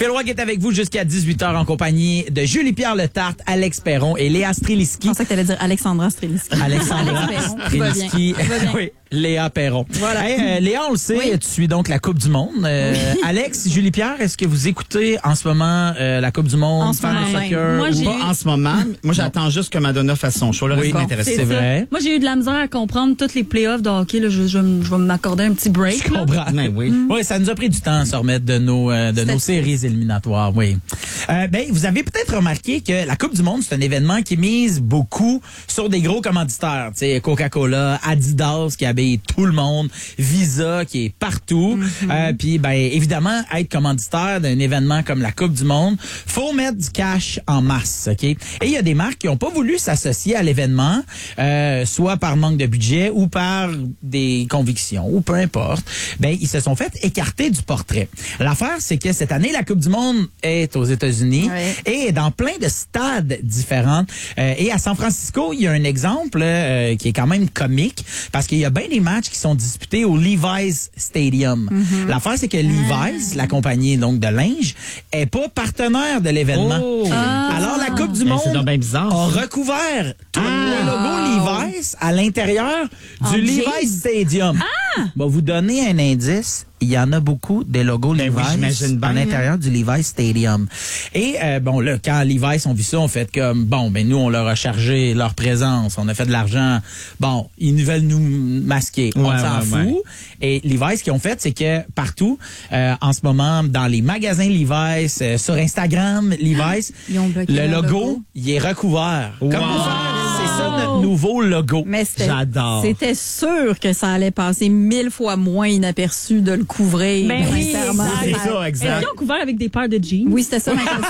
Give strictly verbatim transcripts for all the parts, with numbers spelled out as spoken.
Phil Roy est avec vous jusqu'à dix-huit heures en compagnie de Julie-Pierre Letarte, Alex Perron et Léa Streliski. Je pensais que tu allais dire Alexandra Streliski. Alexandra Streliski. Oui, Léa Perron. Voilà. Hey, euh, Léa, on le sait, oui. Tu suis donc la Coupe du Monde. Euh, oui. Alex, Julie-Pierre, est-ce que vous écoutez en ce moment euh, la Coupe du Monde? En ce moment, soccer, Moi, j'ai pas eu... en ce moment. Moi, j'attends juste que Madonna fasse son show. Le oui, m'intéresse. C'est vrai. Moi, j'ai eu de la misère à comprendre toutes les playoffs de hockey. Là, je, je, je vais m'accorder un petit break. Je comprends. Mais oui. Mm. Oui, ça nous a pris du temps à se remettre de nos, euh, de nos séries éliminatoires. Oui. Euh, ben, vous avez peut-être remarqué que la Coupe du Monde, c'est un événement qui mise beaucoup sur des gros commanditaires. Tu sais, Coca-Cola, Adidas qui habille tout le monde, Visa qui est partout. Mm-hmm. Euh, puis, ben, évidemment, être commanditaire d'un événement comme la Coupe du Monde, faut mettre du cash en masse, ok. Et il y a des marques qui n'ont pas voulu s'associer à l'événement, euh, soit par manque de budget ou par des convictions ou peu importe. Ben, ils se sont fait écarter du portrait. L'affaire, c'est que cette année, la Coupe du Monde est aux États-Unis oui. et dans plein de stades différents. Euh, et à San Francisco, il y a un exemple euh, qui est quand même comique parce qu'il y a bien des matchs qui sont disputés au Levi's Stadium. Mm-hmm. L'affaire, c'est que Levi's, ah. la compagnie donc de linge, est pas partenaire de l'événement. Oh. Ah. Alors, la Coupe du Monde bien bizarre, a recouvert tout ah. le logo Levi's à l'intérieur du Levi's Stadium. Ah. Va vous donner un indice. Il y en a beaucoup des logos ben Levi's oui, à l'intérieur du Levi's Stadium. Et euh, bon là, quand Levi's ont vu ça, on fait comme bon, ben nous on leur a chargé leur présence, on a fait de l'argent. Bon, ils veulent nous masquer, on ouais, s'en ouais, fout. Ouais. Et Levi's, ce qu'ils ont fait, c'est que partout, euh, en ce moment, dans les magasins Levi's, euh, sur Instagram Levi's, le logo, logo, il est recouvert. Wow. Comme vous faites, c'est ça notre nouveau logo. Mais j'adore. C'était sûr que ça allait passer mille fois moins inaperçu de le couvrir. Ben oui, c'est ça, exact. Est-ce qu'ils ont couvert avec des paires de jeans? Oui, c'était ça ma question.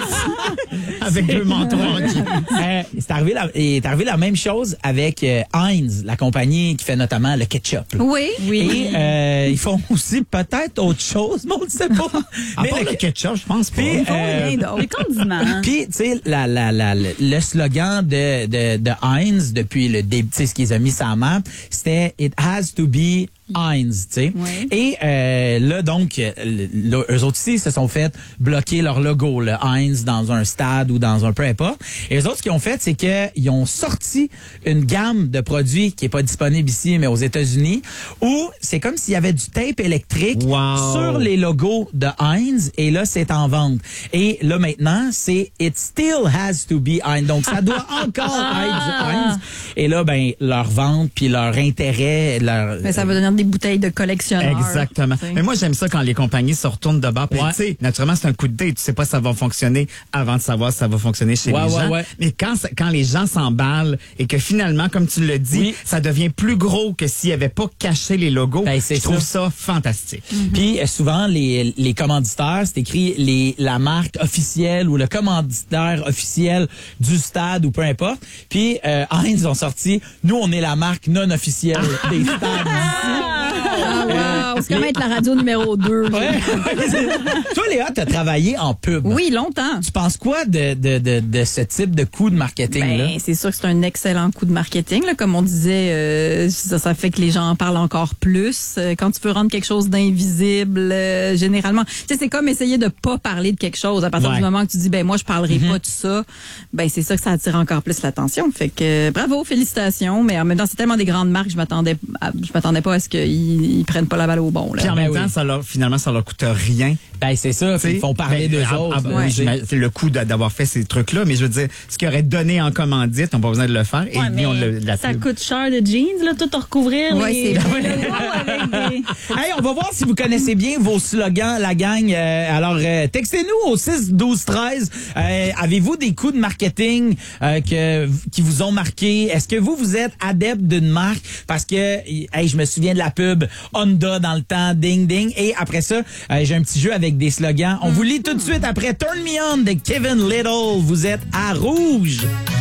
Avec deux manteaux. euh, c'est arrivé la, est arrivé la même chose avec euh, Heinz, la compagnie qui fait notamment le ketchup. Là. Oui, oui. Et euh, ils font aussi peut-être autre chose, mais on ne sait pas. À part le, le ketchup, je pense pas. Puis, ils font euh, rien d'autre. Les condiments. Puis, tu sais, la, la, la, le slogan de, de, de Heinz depuis le début, tu sais, ce qu'ils ont mis sur la map, c'était « It has to be » Heinz, tu sais. Oui. Et euh, là, donc, là, eux autres ici se sont fait bloquer leur logo, le Heinz, dans un stade ou dans un peu importe. Et eux autres, ce qu'ils ont fait, c'est qu'ils ont sorti une gamme de produits qui est pas disponible ici, mais aux États-Unis, où c'est comme s'il y avait du tape électrique wow. sur les logos de Heinz, et là, c'est en vente. Et là, maintenant, c'est « It still has to be Heinz ». Donc, ça doit encore être du Heinz. Et là, ben, leur vente, puis leur intérêt, leur... Mais ça va devenir des bouteilles de collectionneurs. Exactement. T'sais. Mais moi, j'aime ça quand les compagnies se retournent de bord. Ouais. Tu sais, naturellement, c'est un coup de dé. Tu sais pas si ça va fonctionner avant de savoir si ça va fonctionner chez ouais, les ouais, gens. Ouais. Mais quand, quand les gens s'emballent et que finalement, comme tu le dis, oui. ça devient plus gros que s'il n'y avait pas caché les logos, ben, je trouve ça, ça fantastique. Mm-hmm. Puis souvent, les, les commanditaires, c'est écrit les, la marque officielle ou le commanditaire officiel du stade ou peu importe. Puis euh, Heinz ont sorti, nous, on est la marque non officielle des stades ici. Ah, wow. C'est comme être la radio numéro deux. Ouais. Toi, Léa, tu as travaillé en pub. Oui, longtemps. Tu penses quoi de, de, de, de ce type de coup de marketing-là? Ben, c'est sûr que c'est un excellent coup de marketing. Là. Comme on disait, euh, ça, ça fait que les gens en parlent encore plus. Euh, quand tu peux rendre quelque chose d'invisible, euh, généralement, tu sais, c'est comme essayer de pas parler de quelque chose. À partir ouais. du moment que tu dis, ben moi, je parlerai mm-hmm. pas de ça, ben c'est ça que ça attire encore plus l'attention. Fait que euh, bravo, félicitations. Mais en même temps, c'est tellement des grandes marques, je m'attendais, à, je m'attendais pas à ce qu'ils ils prennent pas la balle au bon. Là. Puis en même ben temps, oui. ça leur, finalement, ça leur coûte rien. Ben c'est ça, ils font parler ben, d'eux à, autres. À, ouais. C'est le coût d'avoir fait ces trucs-là, mais je veux dire, ce qu'ils auraient donné en commandite, on n'a pas besoin de le faire. Et ouais, nous, on le, la ça pub. coûte cher de jeans, là, tout à recouvrir. Ouais, les... c'est vrai. avec des... Hey, on va voir si vous connaissez bien vos slogans, la gang. Euh, alors, euh, textez-nous au six douze treize. Euh, avez-vous des coups de marketing euh, que, qui vous ont marqué? Est-ce que vous, vous êtes adepte d'une marque? Parce que, hey, je me souviens de la pub Honda dans le temps, ding, ding. Et après ça, euh, j'ai un petit jeu avec des slogans. On vous lit tout de suite après Turn Me On de Kevin Little. Vous êtes à Rouge.